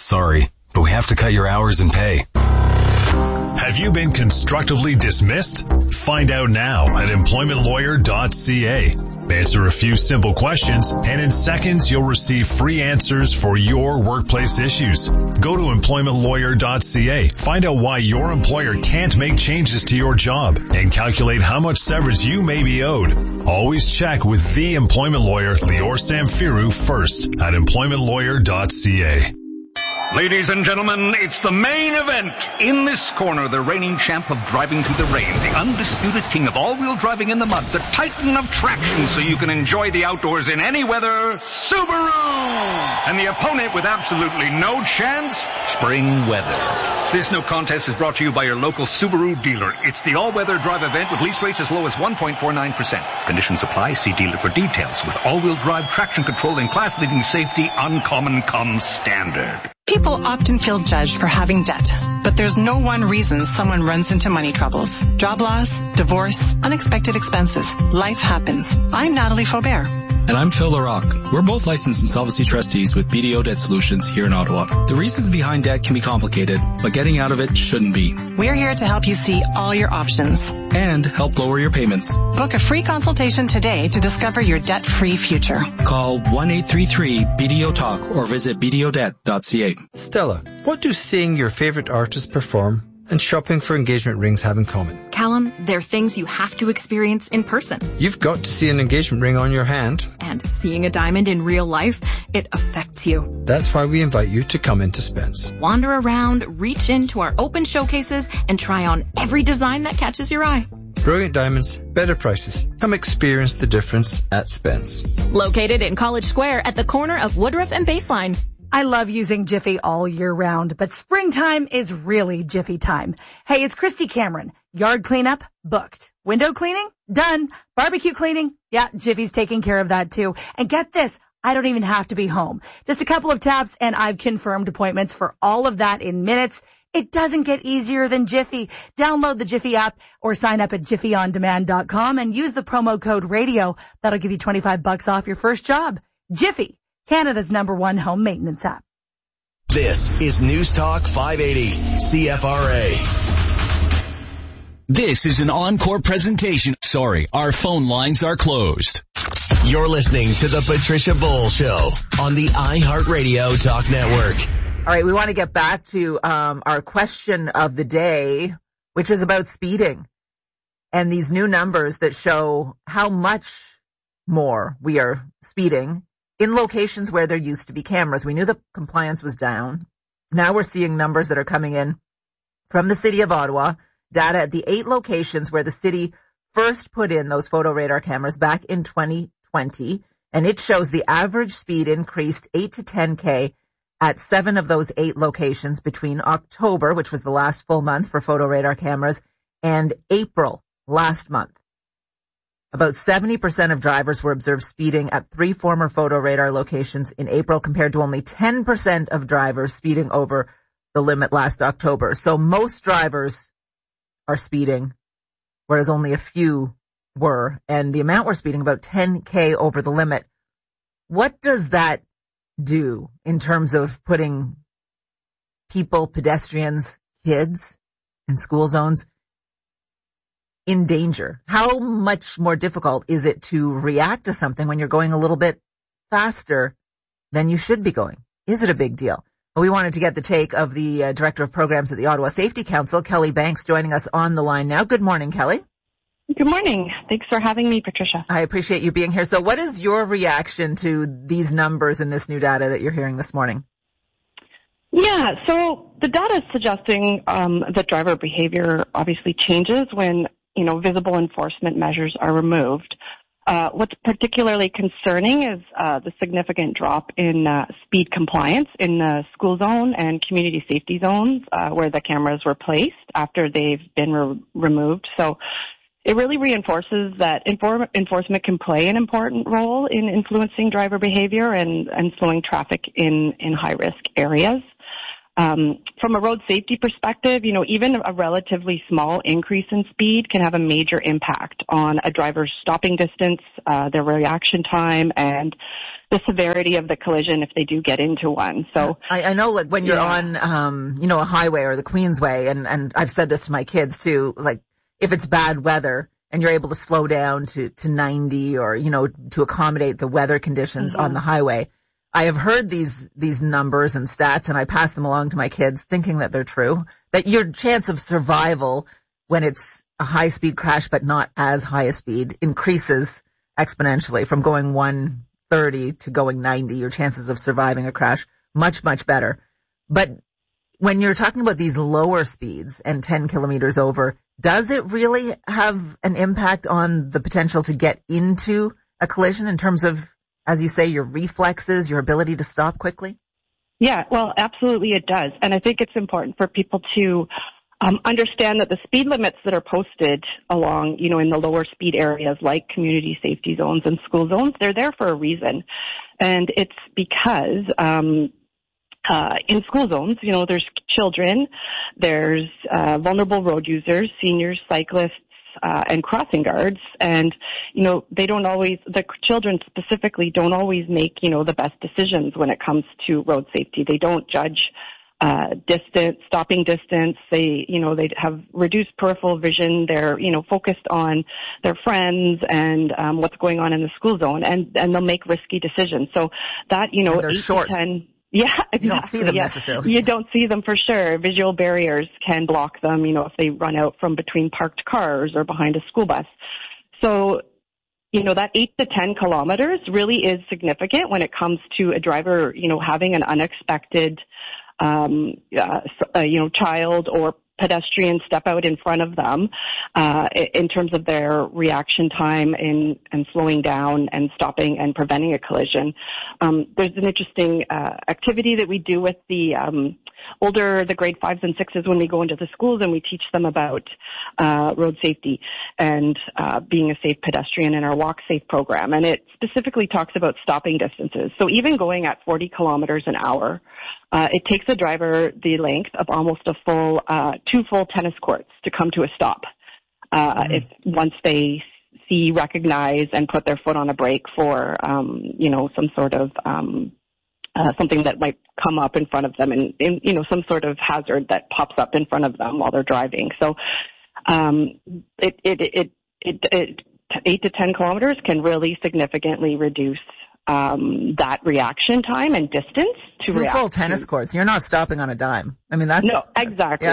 Sorry, but we have to cut your hours and pay. Have you been constructively dismissed? Find out now at employmentlawyer.ca. Answer a few simple questions, and in seconds you'll receive free answers for your workplace issues. Go to employmentlawyer.ca. Find out why your employer can't make changes to your job and calculate how much severance you may be owed. Always check with the employment lawyer, Lior Samfiru, first at employmentlawyer.ca. Ladies and gentlemen, it's the main event. In this corner, the reigning champ of driving through the rain, the undisputed king of all-wheel driving in the mud, the titan of traction so you can enjoy the outdoors in any weather, Subaru! And the opponent with absolutely no chance, spring weather. This no contest is brought to you by your local Subaru dealer. It's the all-weather drive event with lease rates as low as 1.49%. Conditions apply. See dealer for details. With all-wheel drive traction control and class-leading safety, Uncommon comes standard. People often feel judged for having debt, but there's no one reason someone runs into money troubles. Job loss, divorce, unexpected expenses. Life happens. I'm Natalie Faubert. And I'm Phil LaRock. We're both licensed insolvency trustees with BDO Debt Solutions here in Ottawa. The reasons behind debt can be complicated, but getting out of it shouldn't be. We're here to help you see all your options and help lower your payments. Book a free consultation today to discover your debt-free future. Call 1-833-BDO-TALK or visit bdodebt.ca. Stella, what do seeing your favorite artist perform and shopping for engagement rings have in common? Callum, they're things you have to experience in person. You've got to see an engagement ring on your hand. And seeing a diamond in real life, it affects you. That's why we invite you to come into Spence. Wander around, reach into our open showcases, and try on every design that catches your eye. Brilliant diamonds, better prices. Come experience the difference at Spence. Located in College Square at the corner of Woodruff and Baseline. I love using Jiffy all year round, but springtime is really Jiffy time. Hey, it's Christy Cameron. Yard cleanup? Booked. Window cleaning? Done. Barbecue cleaning? Yeah, Jiffy's taking care of that too. And get this, I don't even have to be home. Just a couple of taps and I've confirmed appointments for all of that in minutes. It doesn't get easier than Jiffy. Download the Jiffy app or sign up at jiffyondemand.com and use the promo code radio. That'll give you $25 off your first job. Jiffy, Canada's #1 home maintenance app. This is News Talk 580 CFRA. This is an encore presentation. Sorry, our phone lines are closed. You're listening to the Patricia Bull Show on the iHeartRadio Talk Network. All right, we want to get back to our question of the day, which is about speeding and these new numbers that show how much more we are speeding in locations where there used to be cameras. We knew the compliance was down. Now we're seeing numbers that are coming in from the City of Ottawa, data at the 8 locations where the city first put in those photo radar cameras back in 2020, and it shows the average speed increased 8 to 10K at 7 of those 8 locations between October, which was the last full month for photo radar cameras, and April last month. About 70% of drivers were observed speeding at 3 former photo radar locations in April, compared to only 10% of drivers speeding over the limit last October. So most drivers are speeding, whereas only a few were. And the amount we're speeding, about 10K over the limit. What does that do in terms of putting people, pedestrians, kids in school zones in danger? How much more difficult is it to react to something when you're going a little bit faster than you should be going? Is it a big deal? Well, we wanted to get the take of the Director of Programs at the Ottawa Safety Council, Kelly Banks, joining us on the line now. Good morning, Kelly. Good morning. Thanks for having me, Patricia. I appreciate you being here. So what is your reaction to these numbers and this new data that you're hearing this morning? Yeah, so the data is suggesting that driver behavior obviously changes when, visible enforcement measures are removed. What's particularly concerning is the significant drop in speed compliance in the school zone and community safety zones where the cameras were placed after they've been removed. So it really reinforces that enforcement can play an important role in influencing driver behavior and slowing traffic in high-risk areas. From a road safety perspective, even a relatively small increase in speed can have a major impact on a driver's stopping distance, their reaction time, and the severity of the collision if they do get into one. So I know, like, when you're on, a highway or the Queensway, and I've said this to my kids too, like, if it's bad weather and you're able to slow down to 90 or, to accommodate the weather conditions on the highway, I have heard these numbers and stats, and I pass them along to my kids thinking that they're true, that your chance of survival when it's a high-speed crash but not as high a speed increases exponentially from going 130 to going 90. Your chances of surviving a crash much, much better. But when you're talking about these lower speeds and 10 kilometers over, does it really have an impact on the potential to get into a collision in terms of, as you say, your reflexes, your ability to stop quickly? Yeah, well, absolutely it does. And I think it's important for people to understand that the speed limits that are posted along, in the lower speed areas like community safety zones and school zones, they're there for a reason. And it's because in school zones, there's children, there's vulnerable road users, seniors, cyclists, and crossing guards, and the children specifically don't always make the best decisions when it comes to road safety. They don't judge stopping distance. They have reduced peripheral vision. They're focused on their friends and what's going on in the school zone, and they'll make risky decisions. So that 8 short. to 10. Yeah, exactly. You don't see them necessarily. You don't see them for sure. Visual barriers can block them, if they run out from between parked cars or behind a school bus. So, that 8 to 10 kilometers really is significant when it comes to a driver, having an unexpected, child or pedestrian step out in front of them, in terms of their reaction time and slowing down and stopping and preventing a collision. There's an interesting activity that we do with the grade 5s and 6s when we go into the schools and we teach them about road safety and being a safe pedestrian in our Walk Safe program. And it specifically talks about stopping distances. So even going at 40 kilometers an hour, it takes a driver the length of almost two full tennis courts to come to a stop. If once they see, recognize, and put their foot on a brake for, some sort of something that might come up in front of them, and some sort of hazard that pops up in front of them while they're driving. So, 8 to 10 kilometers can really significantly reduce that reaction time and distance to Two react full tennis courts. You're not stopping on a dime. I mean, that's... No, exactly.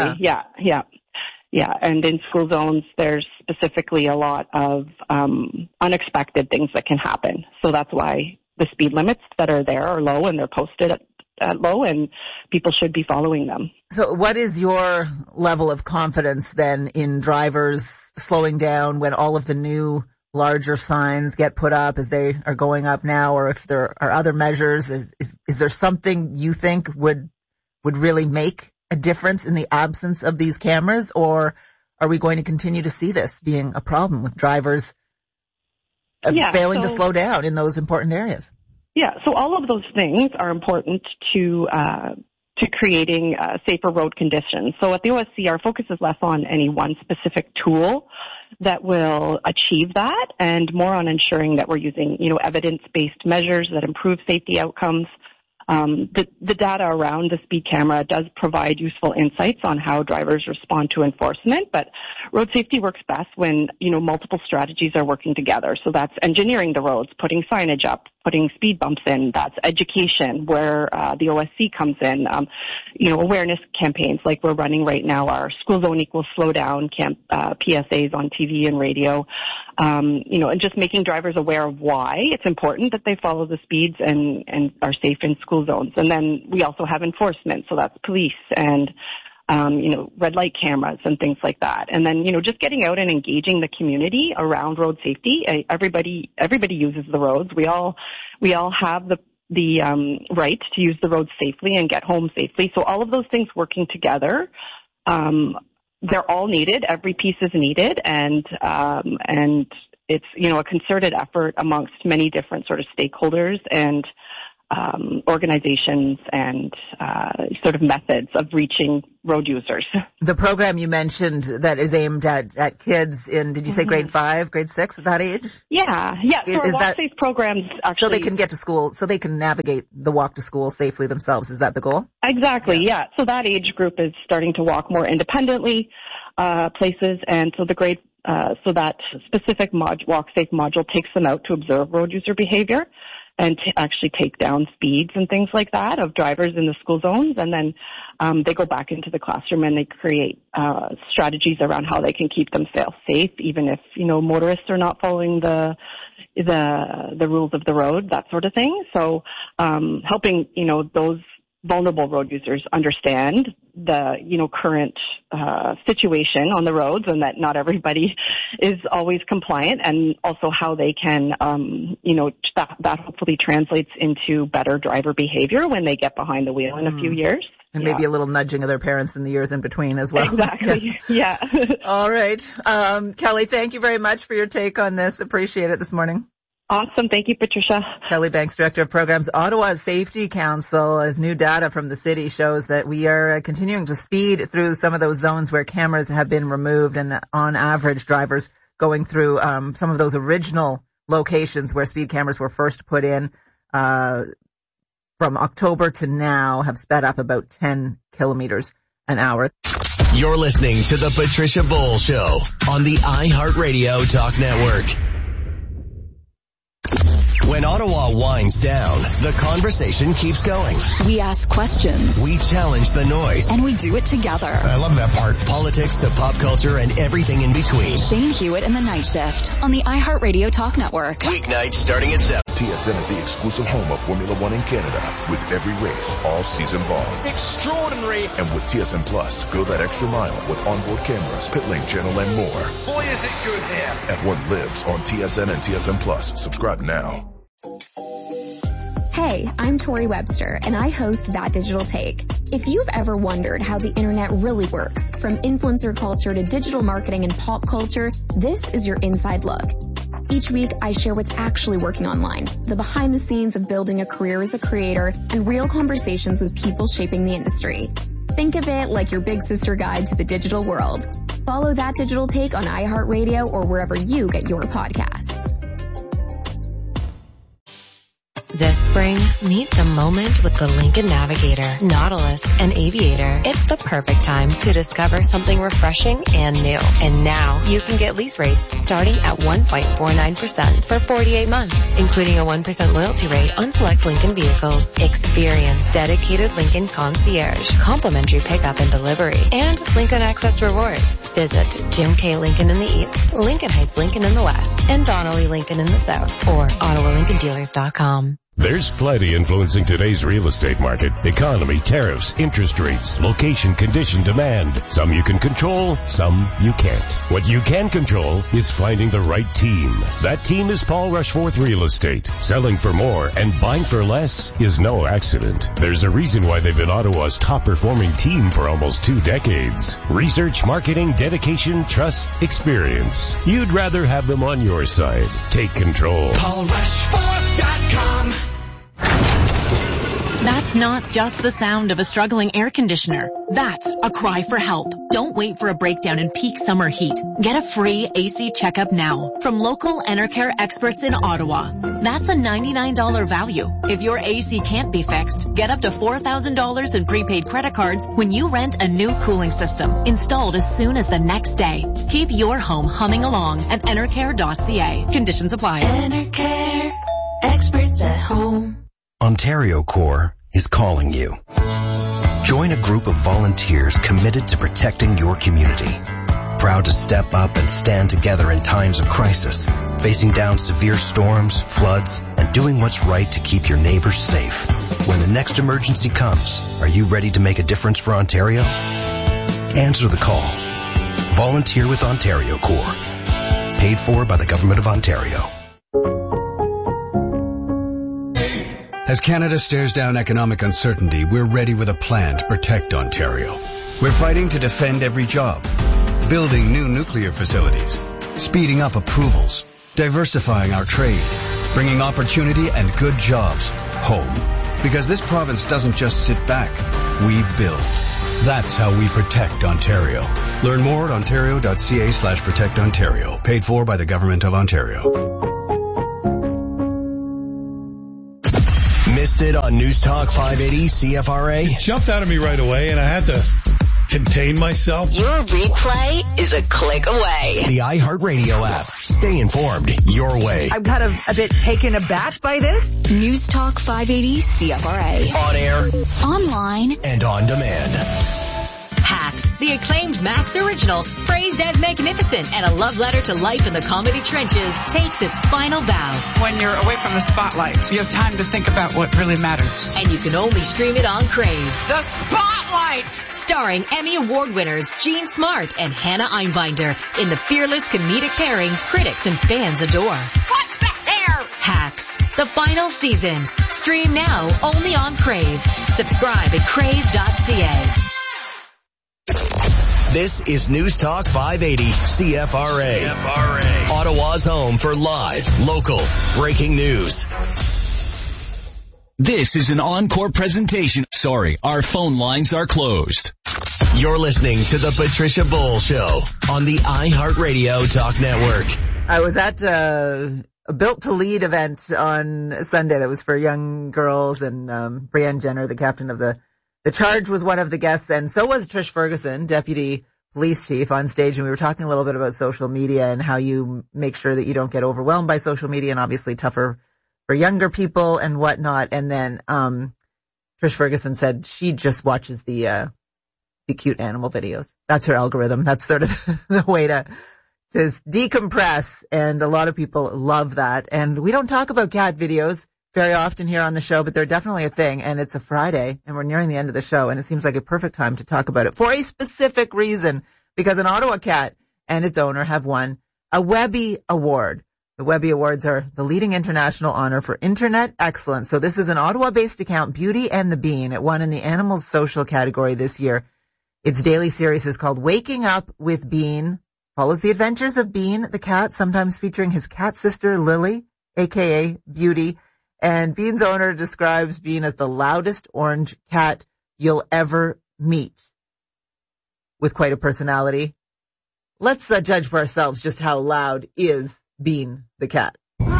Yeah. And in school zones, there's specifically a lot of unexpected things that can happen. So that's why the speed limits that are there are low, and they're posted at low, and people should be following them. So what is your level of confidence then in drivers slowing down when all of the new larger signs get put up as they are going up now, or if there are other measures? Is there something you think would really make a difference in the absence of these cameras, or are we going to continue to see this being a problem with drivers failing to slow down in those important areas? Yeah, so all of those things are important to creating safer road conditions. So at the OSC, our focus is less on any one specific tool that will achieve that, and more on ensuring that we're using, evidence-based measures that improve safety outcomes. The data around the speed camera does provide useful insights on how drivers respond to enforcement, but road safety works best when, multiple strategies are working together. So that's engineering the roads, putting signage up, putting speed bumps in. That's education, where the OSC comes in. Awareness campaigns like we're running right now, our School Zone Equals Slowdown PSAs on TV and radio. And just making drivers aware of why it's important that they follow the speeds and are safe in school zones. And then we also have enforcement, so that's police and, red light cameras and things like that. And then, just getting out and engaging the community around road safety. Everybody uses the roads. We all have the right to use the roads safely and get home safely. So all of those things working together, they're all needed. Every piece is needed, and it's a concerted effort amongst many different sort of stakeholders and organizations and sort of methods of reaching road users. The program you mentioned that is aimed at kids in, did you say grade 5, grade 6 at that age? Yeah. So our Walk Safe programs actually... So they can get to school, so they can navigate the walk to school safely themselves. Is that the goal? Exactly, yeah. So that age group is starting to walk more independently places, and so the grade... so that specific Walk Safe module takes them out to observe road user behavior and to actually take down speeds and things like that of drivers in the school zones. And then they go back into the classroom and they create strategies around how they can keep themselves safe, even if, motorists are not following the rules of the road, that sort of thing. So helping, those vulnerable road users understand the, current situation on the roads, and that not everybody is always compliant, and also how they can, that hopefully translates into better driver behavior when they get behind the wheel in a few years. And maybe a little nudging of their parents in the years in between as well. Exactly. Yeah. All right. Kelly, thank you very much for your take on this. Appreciate it this morning. Awesome. Thank you, Patricia. Kelly Banks, Director of Programs, Ottawa Safety Council. As new data from the city shows that we are continuing to speed through some of those zones where cameras have been removed, and on average, drivers going through some of those original locations where speed cameras were first put in from October to now have sped up about 10 kilometers an hour. You're listening to the Patricia Bull Show on the iHeartRadio Talk Network. When Ottawa winds down, the conversation keeps going. We ask questions. We challenge the noise. And we do it together. I love that part. Politics to pop culture and everything in between. Shane Hewitt and the Night Shift on the iHeartRadio Talk Network. Weeknights starting at 7. TSN is the exclusive home of Formula One in Canada, with every race all season long. Extraordinary. And with TSN Plus, go that extra mile with onboard cameras, pit lane channel, and more. Boy, is it good here. And what lives on TSN and TSN Plus. Subscribe now. Hey, I'm Tori Webster, and I host That Digital Take. If you've ever wondered how the internet really works, from influencer culture to digital marketing and pop culture, this is your inside look. Each week, I share what's actually working online, the behind the scenes of building a career as a creator, and real conversations with people shaping the industry. Think of it like your big sister guide to the digital world. Follow That Digital Take on iHeartRadio or wherever you get your podcasts. This spring, meet the moment with the Lincoln Navigator, Nautilus, and Aviator. It's the perfect time to discover something refreshing and new. And now, you can get lease rates starting at 1.49% for 48 months, including a 1% loyalty rate on select Lincoln vehicles. Experience dedicated Lincoln concierge, complimentary pickup and delivery, and Lincoln Access rewards. Visit Jim K. Lincoln in the East, Lincoln Heights Lincoln in the West, and Donnelly Lincoln in the South, or OttawaLincolnDealers.com. There's plenty influencing today's real estate market. Economy, tariffs, interest rates, location, condition, demand. Some you can control, some you can't. What you can control is finding the right team. That team is Paul Rushforth Real Estate. Selling for more and buying for less is no accident. There's a reason why they've been Ottawa's top performing team for almost 2 decades. Research, marketing, dedication, trust, experience. You'd rather have them on your side. Take control. PaulRushforth.com. That's not just the sound of a struggling air conditioner. That's a cry for help. Don't wait for a breakdown in peak summer heat. Get a free AC checkup now from local Enercare experts in Ottawa. That's a $99 value. If your AC can't be fixed, get up to $4,000 in prepaid credit cards when you rent a new cooling system installed as soon as the next day. Keep your home humming along at enercare.ca. Conditions apply. Enercare, experts at home. Ontario Corps is calling you. Join a group of volunteers committed to protecting your community. Proud to step up and stand together in times of crisis, facing down severe storms, floods, and doing what's right to keep your neighbors safe. When the next emergency comes, are you ready to make a difference for Ontario? Answer the call. Volunteer with Ontario Corps. Paid for by the Government of Ontario. As Canada stares down economic uncertainty, we're ready with a plan to protect Ontario. We're fighting to defend every job, building new nuclear facilities, speeding up approvals, diversifying our trade, bringing opportunity and good jobs home. Because this province doesn't just sit back, we build. That's how we protect Ontario. Learn more at ontario.ca/protectontario. Paid for by the Government of Ontario. Missed it on News Talk 580 CFRA? It jumped out of me right away, and I had to contain myself. Your replay is a click away. The iHeartRadio app. Stay informed your way. I'm kind of a bit taken aback by this. News Talk 580 CFRA. On air, online, and on demand. Hacks, the acclaimed Max original, praised as magnificent and a love letter to life in the comedy trenches, takes its final bow. When you're away from the spotlight, you have time to think about what really matters. And you can only stream it on Crave. The Spotlight! Starring Emmy Award winners Jean Smart and Hannah Einbinder in the fearless comedic pairing critics and fans adore. What's the hair? Hacks, the final season. Stream now only on Crave. Subscribe at crave.ca. This is News Talk 580 CFRA. Ottawa's home for live, local, breaking news. This is an encore presentation. Sorry, our phone lines are closed. You're listening to the Patricia Bull Show on the iHeartRadio Talk Network. I was at a Built to Lead event on Sunday that was for young girls, and Brianne Jenner, the captain of the Charge, was one of the guests, and so was Trish Ferguson, deputy police chief, on stage, and we were talking a little bit about social media and how you make sure that you don't get overwhelmed by social media, and obviously tougher for younger people and whatnot. And then Trish Ferguson said she just watches the cute animal videos. That's her algorithm. That's sort of the way to decompress, and a lot of people love that. And we don't talk about cat videos very often here on the show, but they're definitely a thing, and it's a Friday, and we're nearing the end of the show, and it seems like a perfect time to talk about it for a specific reason, because an Ottawa cat and its owner have won a Webby Award. The Webby Awards are the leading international honor for internet excellence. So this is an Ottawa-based account, Beauty and the Bean. It won in the animals social category this year. Its daily series is called Waking Up with Bean. Follows the adventures of Bean, the cat, sometimes featuring his cat sister, Lily, a.k.a. Beauty. And Bean's owner describes Bean as the loudest orange cat you'll ever meet, with quite a personality. Let's judge for ourselves just how loud is Bean the cat.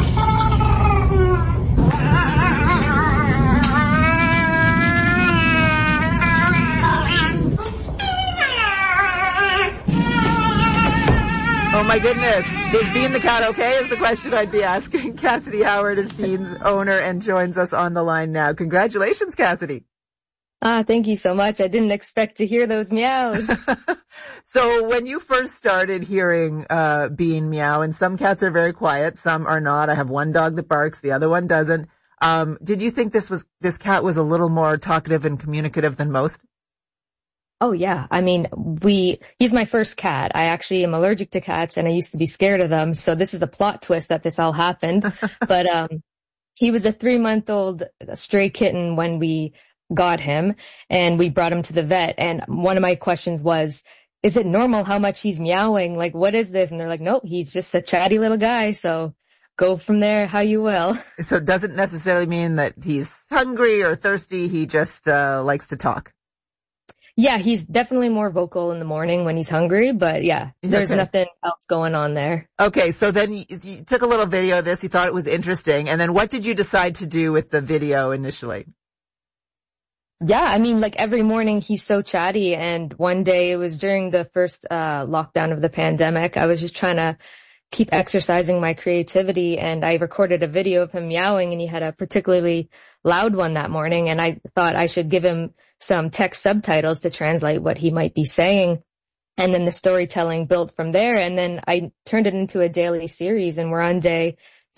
Oh my goodness. Is Bean the cat okay? Is the question I'd be asking. Cassidy Howard is Bean's owner and joins us on the line now. Congratulations, Cassidy. Thank you so much. I didn't expect to hear those meows. So when you first started hearing Bean meow, and some cats are very quiet, some are not. I have one dog that barks, the other one doesn't. Did you think this cat was a little more talkative and communicative than most? Oh yeah. I mean, he's my first cat. I actually am allergic to cats and I used to be scared of them. So this is a plot twist that this all happened. But, he was a 3-month-old stray kitten when we got him and we brought him to the vet. And one of my questions was, is it normal how much he's meowing? Like, what is this? And they're like, nope, he's just a chatty little guy. So go from there how you will. So it doesn't necessarily mean that he's hungry or thirsty. He just likes to talk. Yeah, he's definitely more vocal in the morning when he's hungry, but yeah, there's nothing else going on there. Okay, so then you took a little video of this, you thought it was interesting, and then what did you decide to do with the video initially? Yeah, I mean, like every morning he's so chatty, and one day it was during the first lockdown of the pandemic. I was just trying to keep exercising my creativity, and I recorded a video of him meowing, and he had a particularly loud one that morning, and I thought I should give him some text subtitles to translate what he might be saying. And then the storytelling built from there, and then I turned it into a daily series, and we're on day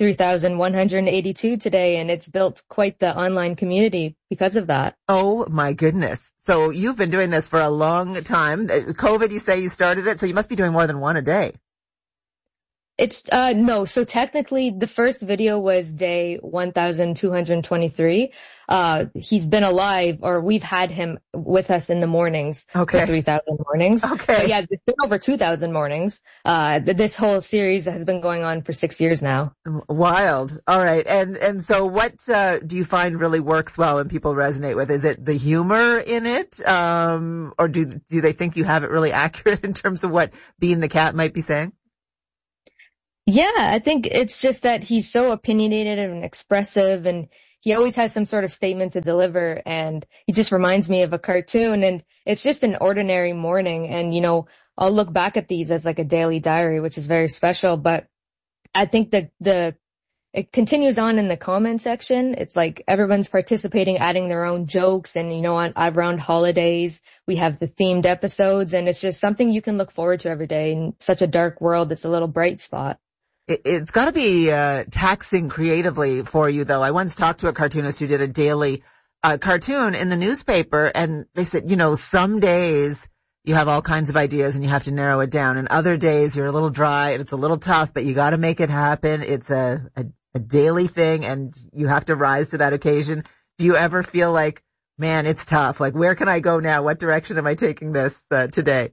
3,182 today, and it's built quite the online community because of that. Oh my goodness. So you've been doing this for a long time. COVID, you say you started it, so you must be doing more than one a day. It's, no, so technically the first video was day 1,223. he's been alive, or we've had him with us in the mornings for 3,000 mornings. Okay. But yeah, it's been over 2,000 mornings. This whole series has been going on for 6 years now. Wild. All right. And so what do you find really works well and people resonate with? Is it the humor in it? Or do they think you have it really accurate in terms of what Bean the cat might be saying? Yeah, I think it's just that he's so opinionated and expressive, and he always has some sort of statement to deliver, and he just reminds me of a cartoon, and it's just an ordinary morning. And, you know, I'll look back at these as like a daily diary, which is very special, but I think that it continues on in the comment section. It's like everyone's participating, adding their own jokes, and, you know, around holidays, we have the themed episodes, and it's just something you can look forward to every day. In such a dark world, it's a little bright spot. It's got to be taxing creatively for you, though. I once talked to a cartoonist who did a daily cartoon in the newspaper, and they said, you know, some days you have all kinds of ideas and you have to narrow it down, and other days you're a little dry and it's a little tough, but you got to make it happen. It's a daily thing, and you have to rise to that occasion. Do you ever feel like, man, it's tough? Like, where can I go now? What direction am I taking this today?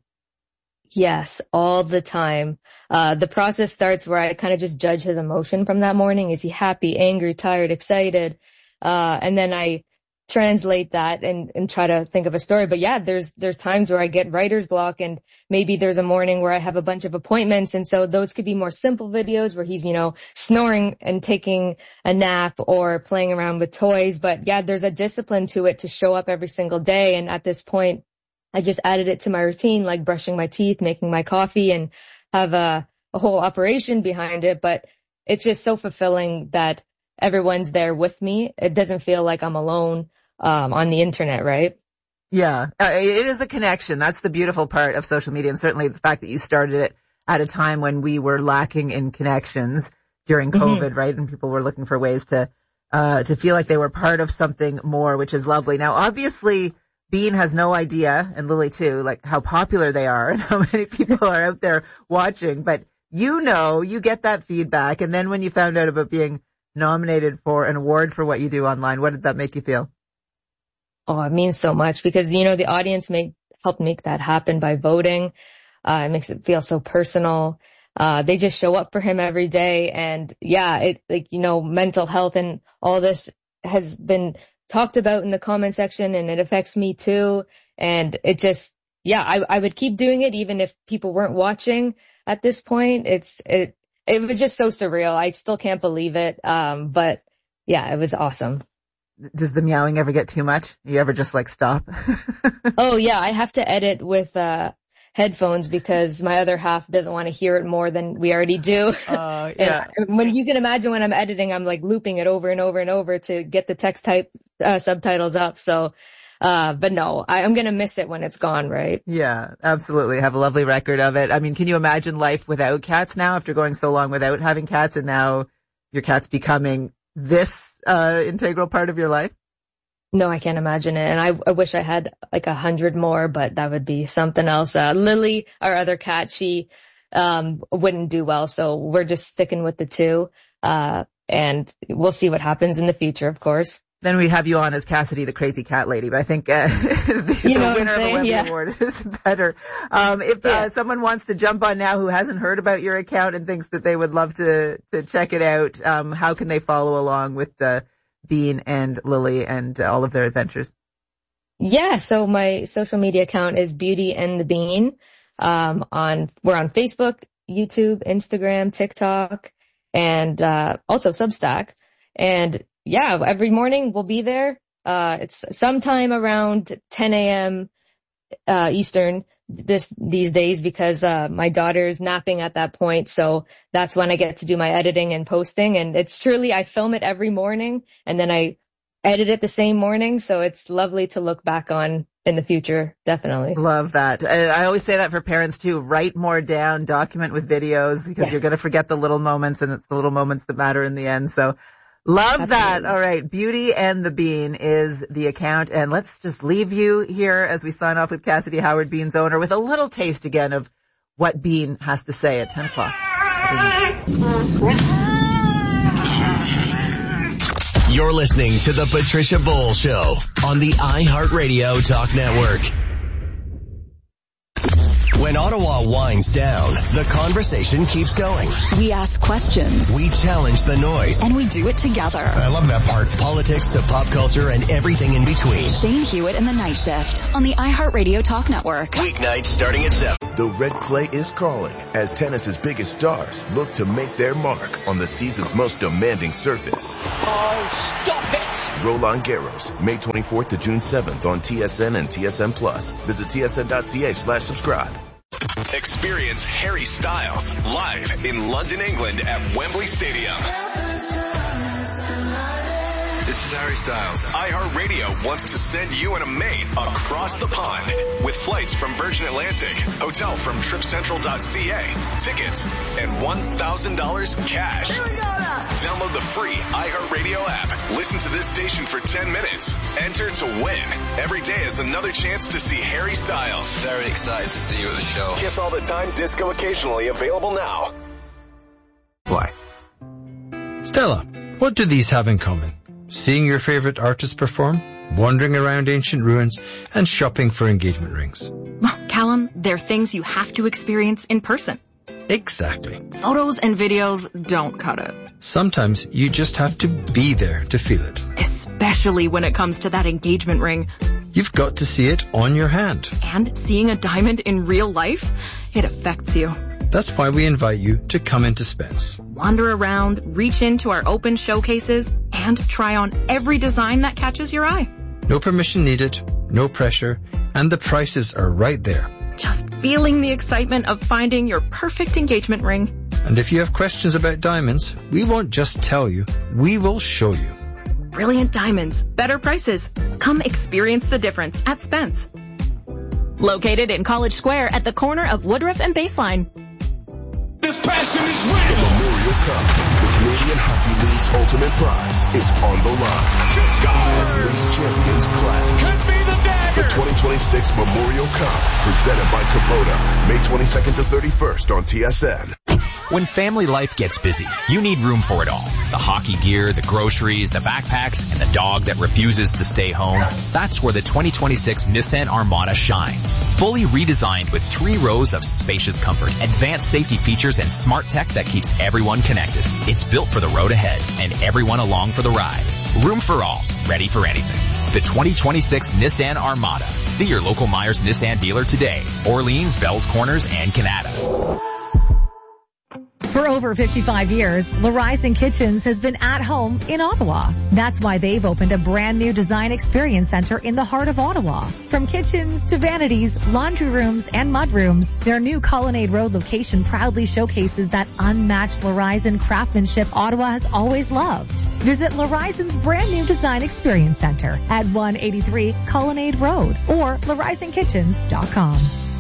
Yes, all the time. The process starts where I kind of just judge his emotion from that morning. Is he happy, angry, tired, excited? And then I translate that and try to think of a story. But yeah, there's times where I get writer's block, and maybe there's a morning where I have a bunch of appointments. And so those could be more simple videos where he's, you know, snoring and taking a nap or playing around with toys. But yeah, there's a discipline to it to show up every single day. And at this point, I just added it to my routine, like brushing my teeth, making my coffee, and have a whole operation behind it. But it's just so fulfilling that everyone's there with me. It doesn't feel like I'm alone on the internet, right? Yeah, it is a connection. That's the beautiful part of social media, and certainly the fact that you started it at a time when we were lacking in connections during COVID, right? And people were looking for ways to feel like they were part of something more, which is lovely. Now, obviously, Bean has no idea, and Lily too, like how popular they are and how many people are out there watching. But you know, you get that feedback. And then when you found out about being nominated for an award for what you do online, what did that make you feel? Oh, it means so much because, you know, the audience helped make that happen by voting. It makes it feel so personal. They just show up for him every day. And yeah, mental health and all this has been talked about in the comment section, and it affects me too. And it just, I would keep doing it even if people weren't watching at this point. It was just so surreal. I still can't believe it. But yeah, it was awesome. Does the meowing ever get too much? You ever just like stop? Oh yeah, I have to edit with headphones because my other half doesn't want to hear it more than we already do. Yeah. And when you can imagine when I'm editing, I'm like looping it over and over and over to get the text type subtitles up. So, but no, I'm going to miss it when it's gone, right? Yeah, absolutely. Have a lovely record of it. I mean, can you imagine life without cats now after going so long without having cats, and now your cat's becoming this integral part of your life? No, I can't imagine it. And I wish I had like 100 more, but that would be something else. Lily, our other cat, she wouldn't do well. So we're just sticking with the two. And we'll see what happens in the future, of course. Then we'd have you on as Cassidy, the crazy cat lady. But I think the winner of the Webby Award is better. If someone wants to jump on now who hasn't heard about your account and thinks that they would love to check it out, how can they follow along with Bean and Lily and all of their adventures? Yeah, so my social media account is Beauty and the Bean. We're on Facebook, YouTube, Instagram, TikTok, and also Substack. And yeah, every morning we'll be there. It's sometime around 10 a.m. Eastern these days because my daughter's napping at that point. So that's when I get to do my editing and posting. And it's truly, I film it every morning and then I edit it the same morning. So it's lovely to look back on in the future. Definitely. Love that. And I always say that for parents too. Write more down, document with videos because you're going to forget the little moments, and it's the little moments that matter in the end. So love that. All right. Beauty and the Bean is the account. And let's just leave you here as we sign off with Cassidy Howard, Bean's owner, with a little taste again of what Bean has to say at 10 o'clock. You're listening to the Patricia Bowl Show on the iHeartRadio Talk Network. When Ottawa winds down, the conversation keeps going. We ask questions. We challenge the noise. And we do it together. I love that part. Politics to pop culture and everything in between. Shane Hewitt and the Night Shift on the iHeartRadio Talk Network. Weeknights starting at 7. The red clay is calling as tennis's biggest stars look to make their mark on the season's most demanding surface. Oh, stop it! Roland Garros, May 24th to June 7th on TSN and TSN Plus. Visit tsn.ca/subscribe. Experience Harry Styles live in London, England at Wembley Stadium. This is Harry Styles. iHeartRadio wants to send you and a mate across the pond with flights from Virgin Atlantic, hotel from tripcentral.ca, tickets, and $1,000 cash. Here we go now. Download the free iHeartRadio app. Listen to this station for 10 minutes. Enter to win. Every day is another chance to see Harry Styles. Very excited to see you at the show. Kiss all the time, disco occasionally, available now. Why? Stella, what do these have in common? Seeing your favorite artist perform, wandering around ancient ruins, and shopping for engagement rings. Well, Callum, they're things you have to experience in person. Exactly. Photos and videos don't cut it. Sometimes you just have to be there to feel it. Especially when it comes to that engagement ring. You've got to see it on your hand. And seeing a diamond in real life, it affects you. That's why we invite you to come into Spence. Wander around, reach into our open showcases, and try on every design that catches your eye. No permission needed, no pressure, and the prices are right there. Just feeling the excitement of finding your perfect engagement ring. And if you have questions about diamonds, we won't just tell you, we will show you. Brilliant diamonds, better prices. Come experience the difference at Spence. Located in College Square at the corner of Woodruff and Baseline. This passion is real. The Memorial Cup, the Canadian Hockey League's ultimate prize, is on the line. As league champions clash. Could be the dagger. The 2026 Memorial Cup, presented by Kubota, May 22nd to 31st on TSN. When family life gets busy, you need room for it all. The hockey gear, the groceries, the backpacks, and the dog that refuses to stay home. That's where the 2026 Nissan Armada shines. Fully redesigned with 3 rows of spacious comfort, advanced safety features, and smart tech that keeps everyone connected. It's built for the road ahead and everyone along for the ride. Room for all, ready for anything. The 2026 Nissan Armada. See your local Myers Nissan dealer today. Orleans, Bells Corners, and Canada. For over 55 years, Larizon Kitchens has been at home in Ottawa. That's why they've opened a brand new design experience center in the heart of Ottawa. From kitchens to vanities, laundry rooms, and mudrooms, their new Colonnade Road location proudly showcases that unmatched Larizon craftsmanship Ottawa has always loved. Visit Larizon's brand new design experience center at 183 Colonnade Road or LarizonKitchens.com.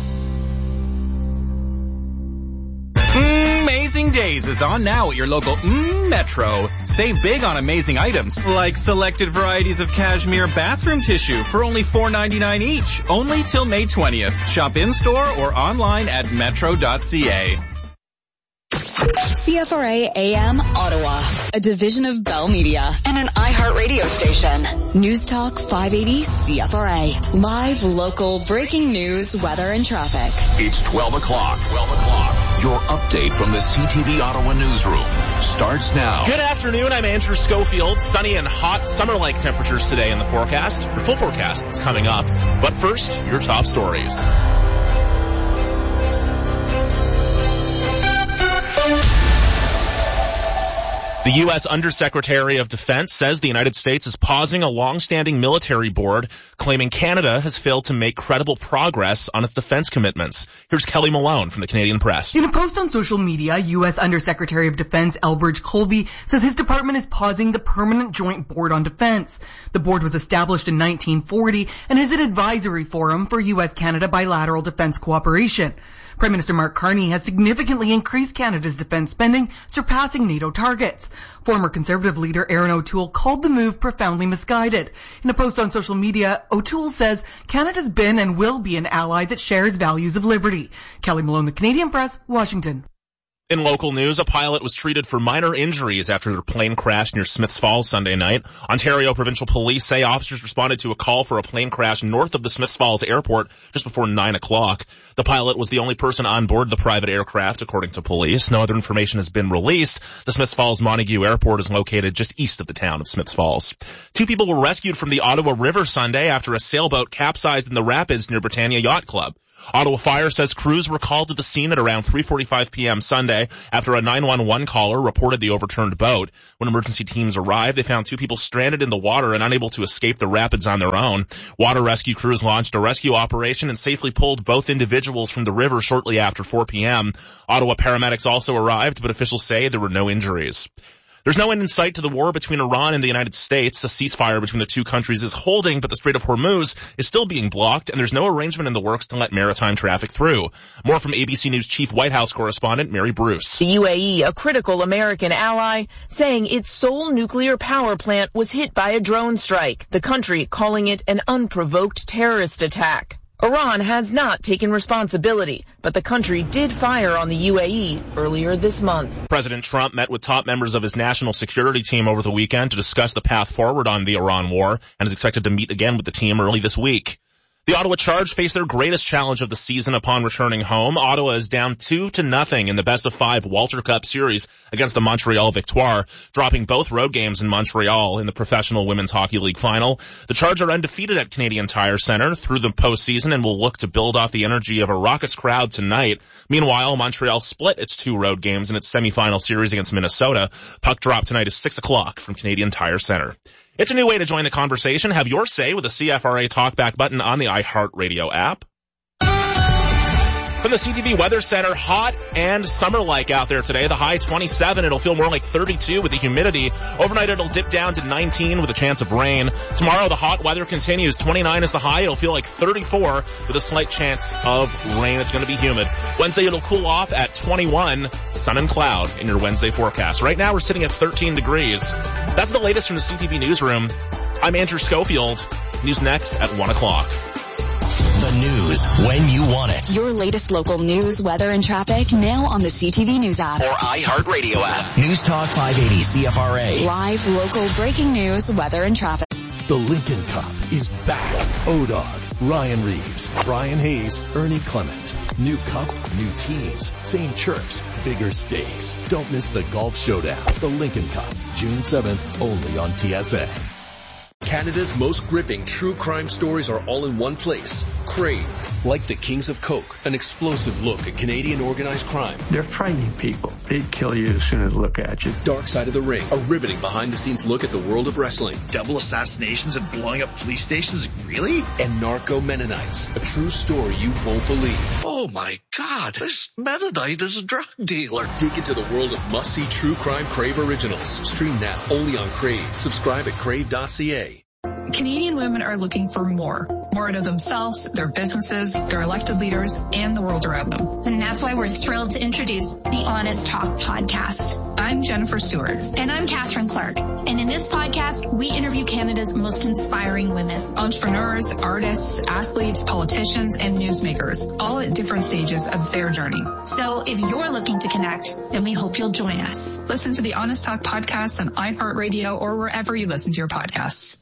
Amazing Days is on now at your local Metro. Save big on amazing items like selected varieties of cashmere bathroom tissue for only $4.99 each. Only till May 20th. Shop in-store or online at metro.ca. CFRA AM Ottawa, a division of Bell Media and an iHeartRadio station. News Talk 580 CFRA. Live, local, breaking news, weather, and traffic. It's 12 o'clock. Your update from the CTV Ottawa newsroom starts now. Good afternoon. I'm Andrew Schofield. Sunny and hot summer-like temperatures today in the forecast. Your full forecast is coming up. But first, your top stories. The U.S. Undersecretary of Defense says the United States is pausing a long-standing military board, claiming Canada has failed to make credible progress on its defense commitments. Here's Kelly Malone from the Canadian Press. In a post on social media, U.S. Undersecretary of Defense Elbridge Colby says his department is pausing the Permanent Joint Board on Defense. The board was established in 1940 and is an advisory forum for U.S.-Canada bilateral defense cooperation. Prime Minister Mark Carney has significantly increased Canada's defense spending, surpassing NATO targets. Former Conservative leader Erin O'Toole called the move profoundly misguided. In a post on social media, O'Toole says Canada's been and will be an ally that shares values of liberty. Kelly Malone, the Canadian Press, Washington. In local news, a pilot was treated for minor injuries after their plane crashed near Smiths Falls Sunday night. Ontario Provincial Police say officers responded to a call for a plane crash north of the Smiths Falls airport just before 9 o'clock. The pilot was the only person on board the private aircraft, according to police. No other information has been released. The Smiths Falls Montague Airport is located just east of the town of Smiths Falls. 2 people were rescued from the Ottawa River Sunday after a sailboat capsized in the rapids near Britannia Yacht Club. Ottawa Fire says crews were called to the scene at around 3:45 p.m. Sunday after a 911 caller reported the overturned boat. When emergency teams arrived, they found 2 people stranded in the water and unable to escape the rapids on their own. Water rescue crews launched a rescue operation and safely pulled both individuals from the river shortly after 4 p.m. Ottawa paramedics also arrived, but officials say there were no injuries. There's no end in sight to the war between Iran and the United States. A ceasefire between the two countries is holding, but the Strait of Hormuz is still being blocked, and there's no arrangement in the works to let maritime traffic through. More from ABC News Chief White House correspondent Mary Bruce. The UAE, a critical American ally, saying its sole nuclear power plant was hit by a drone strike, the country calling it an unprovoked terrorist attack. Iran has not taken responsibility, but the country did fire on the UAE earlier this month. President Trump met with top members of his national security team over the weekend to discuss the path forward on the Iran war and is expected to meet again with the team early this week. The Ottawa Charge face their greatest challenge of the season upon returning home. Ottawa is down 2-0 in the best-of-5 Walter Cup series against the Montreal Victoire, dropping both road games in Montreal in the Professional Women's Hockey League final. The Charge are undefeated at Canadian Tire Centre through the postseason and will look to build off the energy of a raucous crowd tonight. Meanwhile, Montreal split its 2 road games in its semifinal series against Minnesota. Puck drop tonight is 6 o'clock from Canadian Tire Centre. It's a new way to join the conversation. Have your say with the CFRA Talkback button on the iHeartRadio app. From the CTV Weather Center, hot and summer-like out there today. The high 27. It'll feel more like 32 with the humidity. Overnight, it'll dip down to 19 with a chance of rain. Tomorrow, the hot weather continues. 29 is the high. It'll feel like 34 with a slight chance of rain. It's going to be humid. Wednesday, it'll cool off at 21. Sun and cloud in your Wednesday forecast. Right now, we're sitting at 13 degrees. That's the latest from the CTV Newsroom. I'm Andrew Schofield. News next at 1 o'clock. The news when you want it. Your latest local news, weather, and traffic now on the CTV News app. Or iHeartRadio app. News Talk 580 CFRA. Live local breaking news, weather, and traffic. The Lincoln Cup is back. ODOG, Ryan Reeves, Brian Hayes, Ernie Clement. New cup, new teams, same chirps, bigger stakes. Don't miss the golf showdown. The Lincoln Cup, June 7th, only on TSN. Canada's most gripping true crime stories are all in one place. Crave, like the Kings of Coke, an explosive look at Canadian organized crime. They're frightening people. They'd kill you as soon as they look at you. Dark Side of the Ring, a riveting behind-the-scenes look at the world of wrestling. Double assassinations and blowing up police stations? Really? And Narco Mennonites, a true story you won't believe. Oh my God, this Mennonite is a drug dealer. Dig into the world of must-see true crime Crave originals. Stream now, only on Crave. Subscribe at crave.ca. Canadian women are looking for more out of themselves, their businesses, their elected leaders, and the world around them. And that's why we're thrilled to introduce the Honest Talk podcast. I'm Jennifer Stewart. And I'm Catherine Clark. And in this podcast, we interview Canada's most inspiring women. Entrepreneurs, artists, athletes, politicians, and newsmakers, all at different stages of their journey. So if you're looking to connect, then we hope you'll join us. Listen to the Honest Talk podcast on iHeartRadio or wherever you listen to your podcasts.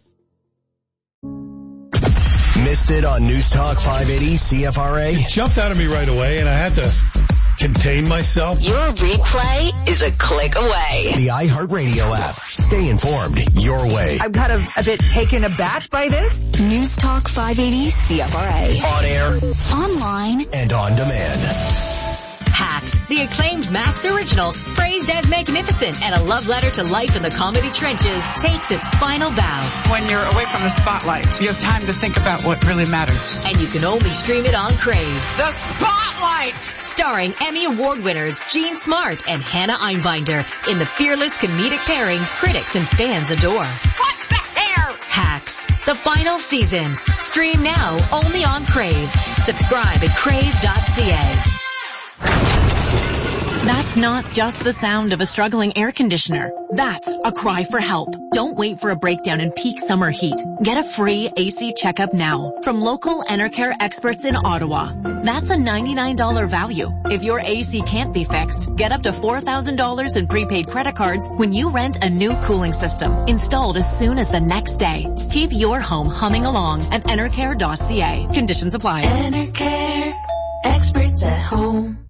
Missed it on News Talk 580 CFRA? It jumped out of me right away and I had to contain myself. Your replay is a click away. The iHeartRadio app. Stay informed your way. I'm kind of a bit taken aback by this. News Talk 580 CFRA. On air, online, and on demand. Hacks, the acclaimed Max original, praised as magnificent and a love letter to life in the comedy trenches, takes its final bow. When you're away from the spotlight, you have time to think about what really matters. And you can only stream it on Crave. The Spotlight! Starring Emmy Award winners Jean Smart and Hannah Einbinder in the fearless comedic pairing critics and fans adore. What's the hair? Hacks, the final season. Stream now only on Crave. Subscribe at crave.ca. That's not just the sound of a struggling air conditioner. That's a cry for help. Don't wait for a breakdown in peak summer heat. Get a free AC checkup now from local Enercare experts in Ottawa. That's a $99 value. If your AC can't be fixed, get up to $4,000 in prepaid credit cards when you rent a new cooling system installed as soon as the next day. Keep your home humming along at enercare.ca. Conditions apply. Enercare, experts at home.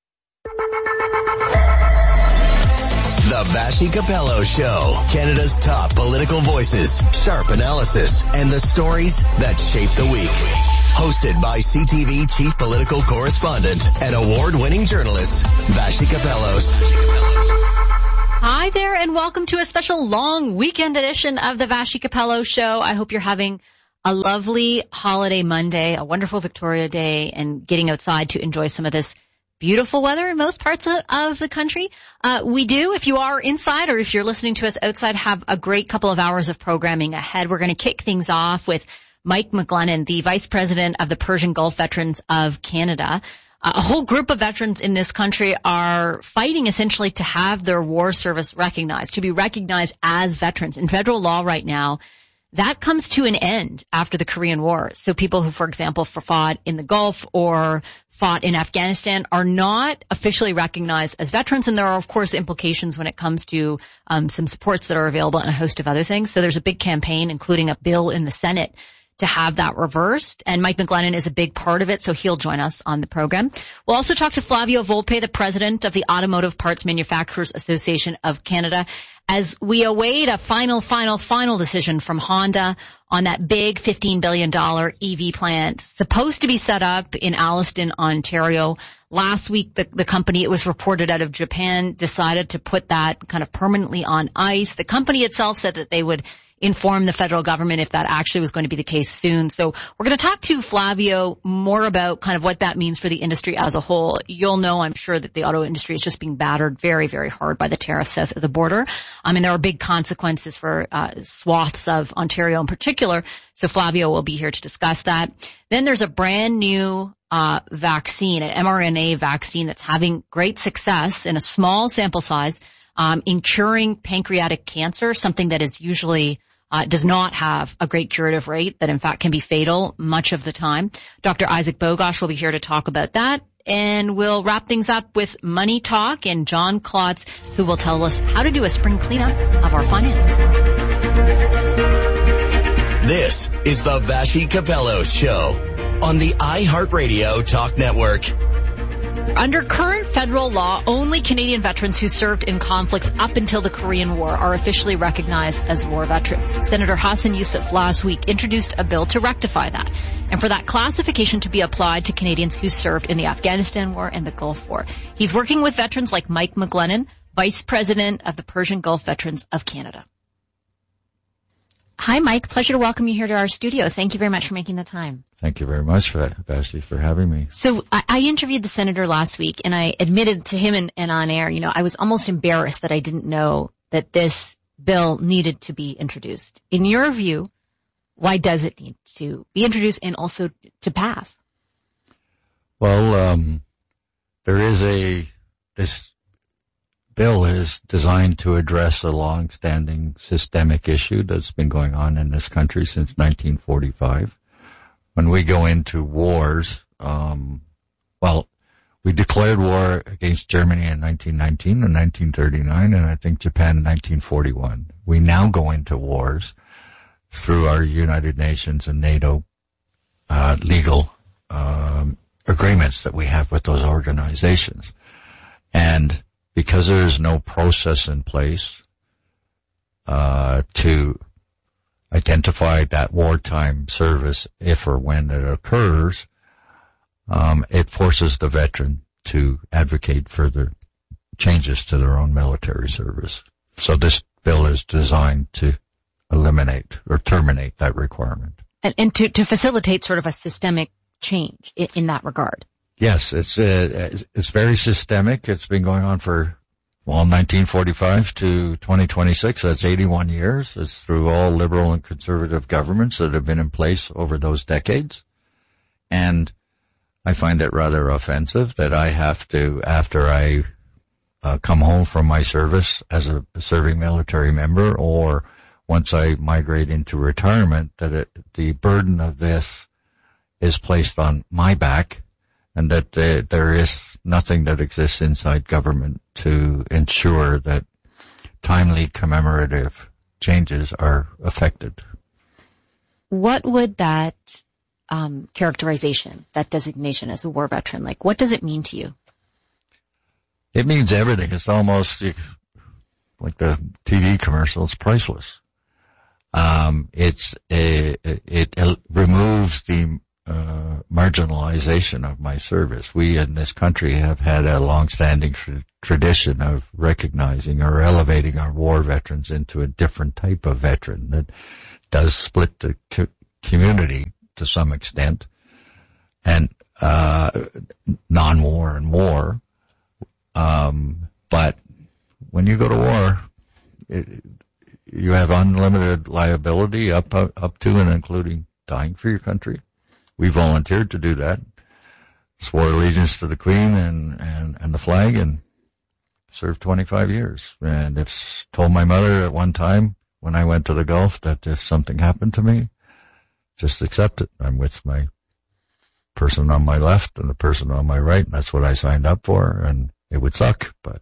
The Vassy Capello Show. Canada's top political voices, sharp analysis, and the stories that shape the week. Hosted by CTV Chief Political Correspondent and award-winning journalist, Vassy Capellos. Hi there, and welcome to a special long weekend edition of the Vassy Capello Show. I hope you're having a lovely holiday Monday, a wonderful Victoria Day, and getting outside to enjoy some of this beautiful weather in most parts of the country. We do, if you are inside or if you're listening to us outside, have a great couple of hours of programming ahead. We're going to kick things off with Mike McGlennon, the Vice President of the Persian Gulf Veterans of Canada. A whole group of veterans in this country are fighting essentially to have their war service recognized, to be recognized as veterans. In federal law right now, that comes to an end after the Korean War. So people who, for example, fought in the Gulf or fought in Afghanistan are not officially recognized as veterans. And there are, of course, implications when it comes to some supports that are available and a host of other things. So there's a big campaign, including a bill in the Senate, to have that reversed. And Mike McGlennon is a big part of it, so he'll join us on the program. We'll also talk to Flavio Volpe, the president of the Automotive Parts Manufacturers Association of Canada, as we await a final decision from Honda on that big $15 billion EV plant supposed to be set up in Alliston, Ontario. Last week, the company, it was reported out of Japan, decided to put that kind of permanently on ice. The company itself said that they would inform the federal government if that actually was going to be the case soon. So we're going to talk to Flavio more about kind of what that means for the industry as a whole. You'll know, I'm sure, that the auto industry is just being battered very, very hard by the tariffs south of the border. There are big consequences for swaths of Ontario in particular. So Flavio will be here to discuss that. Then there's a brand new vaccine, an mRNA vaccine that's having great success in a small sample size in curing pancreatic cancer, something that is usually does not have a great curative rate, that in fact can be fatal much of the time. Dr. Isaac Bogosh will be here to talk about that. And we'll wrap things up with Money Talk and John Klotz, who will tell us how to do a spring cleanup of our finances. This is the Vassy Capello Show on the iHeartRadio Talk Network. Under current federal law, only Canadian veterans who served in conflicts up until the Korean War are officially recognized as war veterans. Senator Hassan Youssef last week introduced a bill to rectify that, and for that classification to be applied to Canadians who served in the Afghanistan War and the Gulf War. He's working with veterans like Mike McGlennon, Vice President of the Persian Gulf Veterans of Canada. Hi, Mike. Pleasure to welcome you here to our studio. Thank you very much for making the time. Thank you very much for that, Vassy, for having me. So I interviewed the senator last week, and I admitted to him and on air, I was almost embarrassed that I didn't know that this bill needed to be introduced. In your view, why does it need to be introduced and also to pass? Well, this bill is designed to address a long-standing systemic issue that's been going on in this country since 1945. When we go into wars, we declared war against Germany in 1919 and 1939, and I think Japan in 1941. We now go into wars through our United Nations and NATO legal agreements that we have with those organizations. And because there is no process in place to identify that wartime service if or when it occurs, it forces the veteran to advocate further changes to their own military service. So this bill is designed to eliminate or terminate that requirement. And to facilitate sort of a systemic change in that regard. Yes, it's very systemic. It's been going on for, 1945 to 2026. That's 81 years. It's through all liberal and conservative governments that have been in place over those decades. And I find it rather offensive that I have to, after I come home from my service as a serving military member, or once I migrate into retirement, that the burden of this is placed on my back, and that there is nothing that exists inside government to ensure that timely commemorative changes are affected. What would that characterization, that designation as a war veteran, like, what does it mean to you? It means everything. It's almost like the TV commercial. It's priceless. It removes the marginalization of my service. We in this country have had a long-standing tradition of recognizing or elevating our war veterans into a different type of veteran that does split the community to some extent, and non-war and war. But when you go to war, you have unlimited liability up to and including dying for your country. We volunteered to do that, swore allegiance to the Queen and the flag, and served 25 years. And told my mother at one time when I went to the Gulf that if something happened to me, just accept it. I'm with my person on my left and the person on my right, and that's what I signed up for. And it would suck, but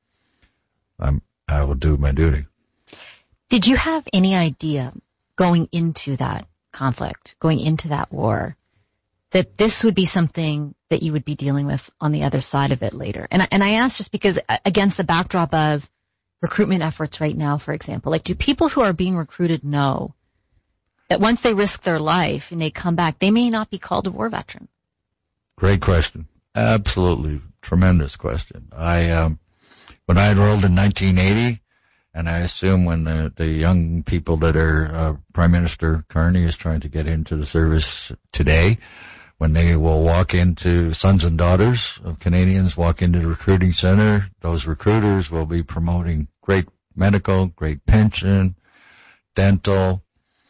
I will do my duty. Did you have any idea going into that conflict, going into that war, that this would be something that you would be dealing with on the other side of it later? And I ask just because against the backdrop of recruitment efforts right now, for example, like, do people who are being recruited know that once they risk their life and they come back, they may not be called a war veteran? Great question. Absolutely tremendous question. When I enrolled in 1980, and I assume when the young people that are Prime Minister Carney is trying to get into the service today, when they will walk into, sons and daughters of Canadians walk into the recruiting center, those recruiters will be promoting great medical, great pension, dental.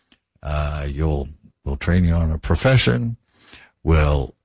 We'll train you on a profession. We'll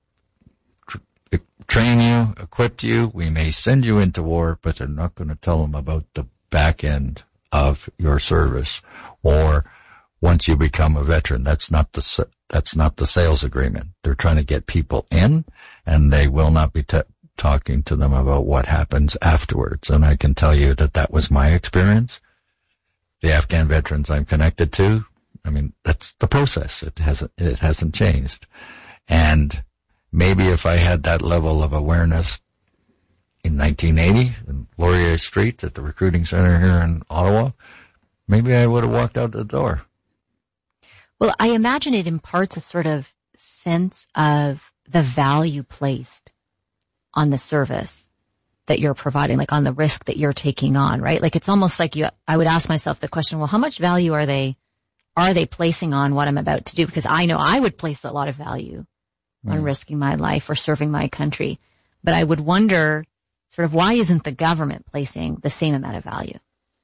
train you, equip you. We may send you into war, but they're not going to tell them about the back end of your service, or once you become a veteran. That's not the sales agreement. They're trying to get people in, and they will not be talking to them about what happens afterwards. And I can tell you that was my experience. The Afghan veterans I'm connected to, I mean, that's the process. It hasn't changed. And maybe if I had that level of awareness in 1980 in Laurier Street at the recruiting center here in Ottawa, maybe I would have walked out the door. Well, I imagine it imparts a sort of sense of the value placed on the service that you're providing, like on the risk that you're taking on, right? Like, it's almost like I would ask myself the question, well, how much value are they placing on what I'm about to do? Because I know I would place a lot of value on risking my life or serving my country. But I would wonder, sort of, why isn't the government placing the same amount of value?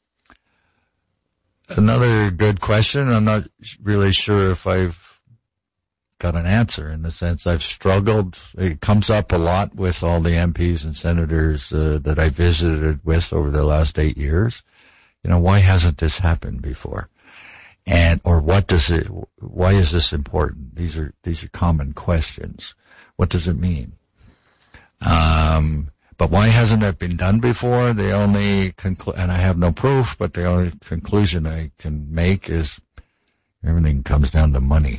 Another good question. I'm not really sure if I've got an answer, in the sense I've struggled. It comes up a lot with all the MPs and senators that I visited with over the last 8 years. Why hasn't this happened before? Or why is this important? These are common questions. What does it mean? But why hasn't it been done before? The only and I have no proof, but the only conclusion I can make is everything comes down to money.